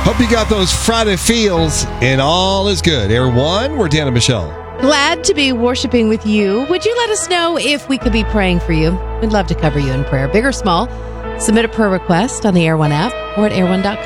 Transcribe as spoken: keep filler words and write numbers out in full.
Hope you got those Friday feels, and all is good. Air One, we're Dan and Michelle. Glad to be worshiping with you. Would you let us know if we could be praying for you? We'd love to cover you in prayer, big or small. Submit a prayer request on the Air One app or at air one dot com.